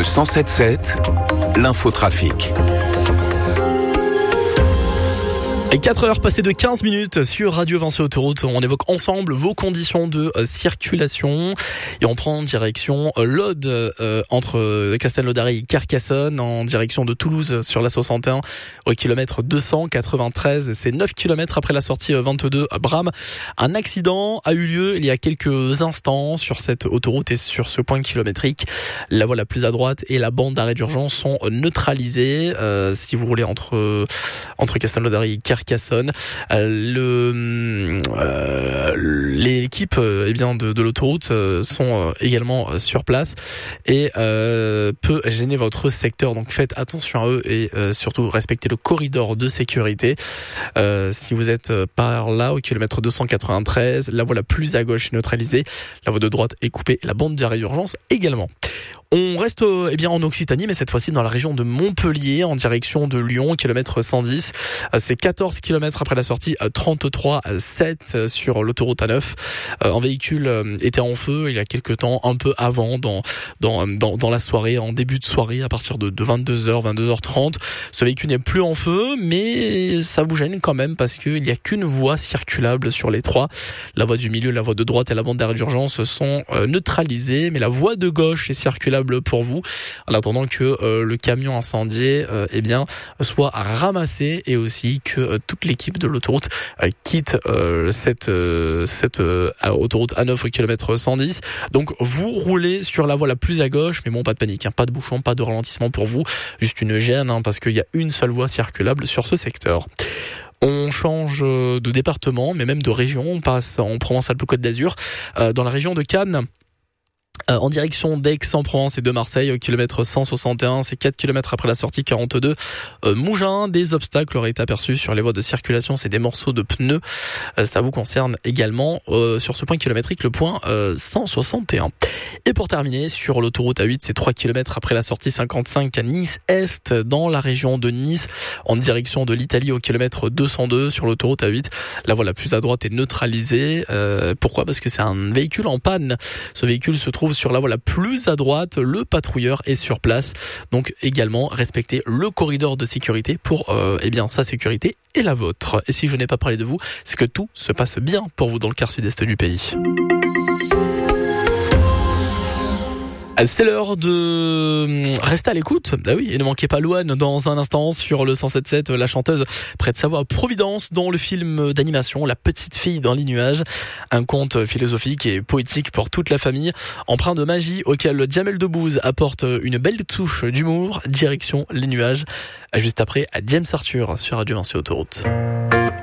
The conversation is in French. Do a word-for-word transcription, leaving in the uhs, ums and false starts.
cent sept sept, l'infotrafic. Et quatre heures passées de quinze minutes sur Radio Vinci Autoroute. On évoque ensemble vos conditions de euh, circulation. Et on prend direction euh, l'Aude euh, entre Castelnaudary et Carcassonne, en direction de Toulouse sur la soixante et un au kilomètre deux cent quatre-vingt-treize. C'est neuf kilomètres après la sortie vingt-deux à Bram. Un accident a eu lieu il y a quelques instants sur cette autoroute et sur ce point kilométrique. La voie la plus à droite et la bande d'arrêt d'urgence sont neutralisées. Euh, si vous roulez entre, entre Castelnaudary et Carcassonne, Carcassonne. Le, euh, l'équipe euh, eh bien de, de l'autoroute euh, sont euh, également euh, sur place et euh, peut gêner votre secteur. Donc faites attention à eux et euh, surtout respectez le corridor de sécurité. Euh, si vous êtes par là au kilomètre deux cent quatre-vingt-treize, la voie la plus à gauche est neutralisée, la voie de droite est coupée, la bande d'arrêt d'urgence également. On reste euh, eh bien en Occitanie, mais cette fois-ci dans la région de Montpellier, en direction de Lyon, kilomètre cent dix. C'est quatorze kilomètres après la sortie, trente-trois sept sur l'autoroute A neuf. Un véhicule était en feu il y a quelques temps, un peu avant, dans dans dans, dans la soirée, en début de soirée, à partir de, de vingt-deux heures, vingt-deux heures trente. Ce véhicule n'est plus en feu, mais ça vous gêne quand même parce qu'il n'y a qu'une voie circulable sur les trois. La voie du milieu, la voie de droite et la bande d'arrêt d'urgence sont neutralisées, mais la voie de gauche est circulable pour vous, en attendant que euh, le camion incendié euh, eh bien soit ramassé et aussi que euh, toute l'équipe de l'autoroute euh, quitte euh, cette euh, cette euh, autoroute A neuf au kilomètre cent dix. Donc vous roulez sur la voie la plus à gauche, mais bon, pas de panique, hein, pas de bouchon, pas de ralentissement pour vous, juste une gêne hein, parce qu'il y a une seule voie circulable sur ce secteur. On change de département, mais même de région. On passe en Provence-Alpes-Côte d'Azur, euh, dans la région de Cannes. Euh, en direction d'Aix-en-Provence et de Marseille au kilomètre cent soixante et un, c'est quatre kilomètres après la sortie quarante-deux. Euh, Mougins, des obstacles auraient été aperçus sur les voies de circulation, c'est des morceaux de pneus. Euh, ça vous concerne également euh, sur ce point kilométrique, le point euh, cent soixante et un. Et pour terminer, sur l'autoroute A huit, c'est trois kilomètres après la sortie cinquante-cinq à Nice-Est, dans la région de Nice, en direction de l'Italie au kilomètre deux cent deux sur l'autoroute A huit. La voie la plus à droite est neutralisée. Euh, pourquoi ? Parce que c'est un véhicule en panne. Ce véhicule se trouve sur la voie la plus à droite, le patrouilleur est sur place. Donc également respectez le corridor de sécurité pour euh, eh bien sa sécurité et la vôtre. Et si je n'ai pas parlé de vous, c'est que tout se passe bien pour vous dans le quart sud-est du pays. C'est l'heure de rester à l'écoute. Ah oui, et ne manquez pas Louane dans un instant sur le cent sept sept, la chanteuse prête sa voix à Providence dans le film d'animation La Petite Fille dans les nuages. Un conte philosophique et poétique pour toute la famille, empreint de magie auquel Jamel Debbouze apporte une belle touche d'humour. Direction les nuages, juste après à James Arthur sur Radio Vinci Autoroute.